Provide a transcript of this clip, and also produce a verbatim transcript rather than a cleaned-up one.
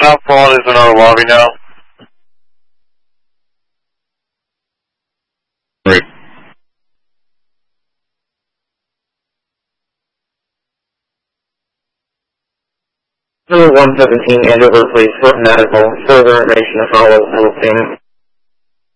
top floor is in our lobby now. Great. Number one seventeen, Andover, please, for medical. Further information to follow. I will payment.